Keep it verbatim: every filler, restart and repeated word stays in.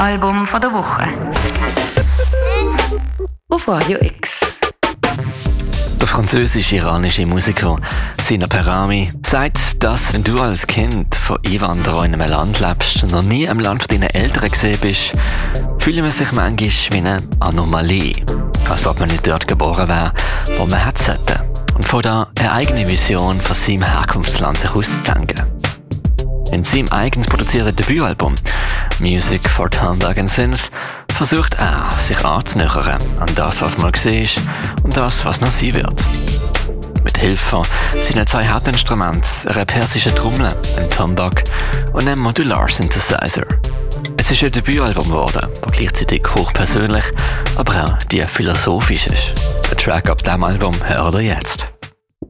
Album von der Woche. Auf Radio X. Der französisch-iranische Musiker Sina Perami sagt, dass wenn du als Kind von Einwanderern in einem Land lebst und noch nie im Land von deinen Eltern gesehen bist, fühlt man sich manchmal wie eine Anomalie. Als ob man nicht dort geboren wäre, wo man hätte sollen. Und von da eine eigene Vision von seinem Herkunftsland sich auszudenken. In seinem eigens produzierten Debütalbum «Music for Handwerk and Synth» versucht er, sich anzunähern an das, was mal war und das, was noch sein wird. Mit Hilfe seiner zwei Hauptinstrumente, einer persischen Trommel, einem Tombak und einem Modular-Synthesizer. Es ist ein Debütalbum geworden, das gleichzeitig hochpersönlich, aber auch die philosophisch ist. Der Track ab diesem Album hört ihr jetzt.